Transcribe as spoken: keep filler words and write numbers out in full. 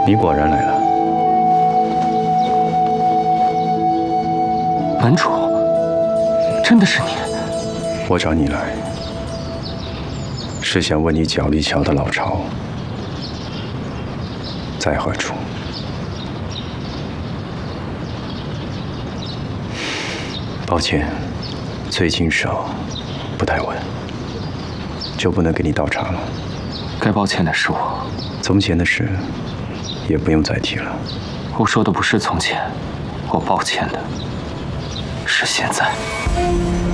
你果然来了， 门主，真的是你！ 我找你来，是想问你角力桥的老巢在何处？抱歉，最近手不太稳，就不能给你倒茶了。 该抱歉的是我， 从前的事也不用再提了。 我说的不是从前，我抱歉的是现在。